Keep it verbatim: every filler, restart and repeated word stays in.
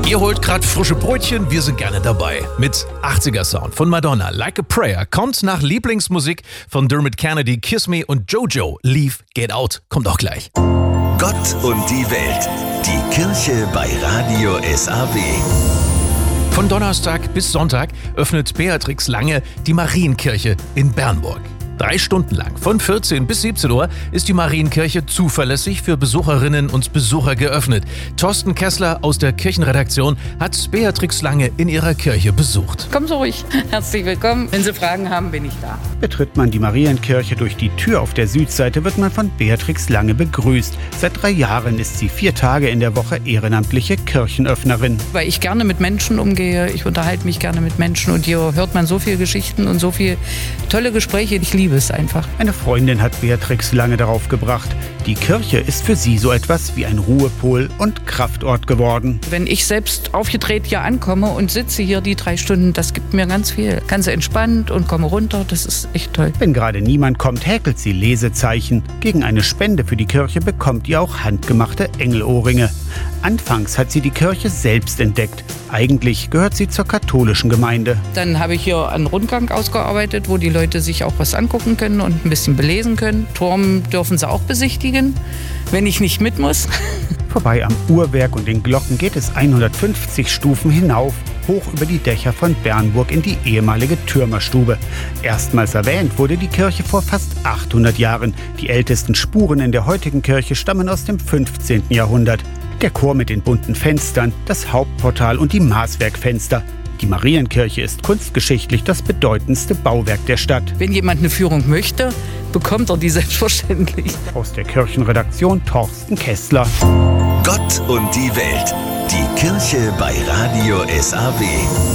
Ihr holt gerade frische Brötchen, wir sind gerne dabei. Mit achtziger-Sound von Madonna, Like a Prayer, kommt nach Lieblingsmusik von Dermot Kennedy, Kiss Me und Jojo, Leave, Get Out, kommt auch gleich. Gott und die Welt, die Kirche bei Radio S A W. Von Donnerstag bis Sonntag öffnet Beatrix Lange die Marienkirche in Bernburg. Drei Stunden lang, von vierzehn bis siebzehn Uhr, ist die Marienkirche zuverlässig für Besucherinnen und Besucher geöffnet. Thorsten Kessler aus der Kirchenredaktion hat Beatrix Lange in ihrer Kirche besucht. Kommen Sie ruhig. Herzlich willkommen. Wenn Sie Fragen haben, bin ich da. Betritt man die Marienkirche durch die Tür auf der Südseite, wird man von Beatrix Lange begrüßt. Seit drei Jahren ist sie vier Tage in der Woche ehrenamtliche Kirchenöffnerin. Weil ich gerne mit Menschen umgehe. Ich unterhalte mich gerne mit Menschen. Und hier hört man so viele Geschichten und so viele tolle Gespräche. Ich liebe es einfach. Eine Freundin hat Beatrix Lange darauf gebracht. Die Kirche ist für sie so etwas wie ein Ruhepol und Kraftort geworden. Wenn ich selbst aufgedreht hier ankomme und sitze hier die drei Stunden, das gibt mir ganz viel. Ganz entspannt und komme runter, das ist echt toll. Wenn gerade niemand kommt, häkelt sie Lesezeichen. Gegen eine Spende für die Kirche bekommt ihr auch handgemachte Engelohrringe. Anfangs hat sie die Kirche selbst entdeckt. Eigentlich gehört sie zur katholischen Gemeinde. Dann habe ich hier einen Rundgang ausgearbeitet, wo die Leute sich auch was angucken können und ein bisschen belesen können. Turm dürfen sie auch besichtigen, wenn ich nicht mit muss. Vorbei am Uhrwerk und den Glocken geht es hundertfünfzig Stufen hinauf, hoch über die Dächer von Bernburg in die ehemalige Türmerstube. Erstmals erwähnt wurde die Kirche vor fast achthundert Jahren. Die ältesten Spuren in der heutigen Kirche stammen aus dem fünfzehnten Jahrhundert. Der Chor mit den bunten Fenstern, das Hauptportal und die Maßwerkfenster. Die Marienkirche ist kunstgeschichtlich das bedeutendste Bauwerk der Stadt. Wenn jemand eine Führung möchte, bekommt er die selbstverständlich. Aus der Kirchenredaktion Thorsten Kessler. Gott und die Welt, die Kirche bei Radio S A W.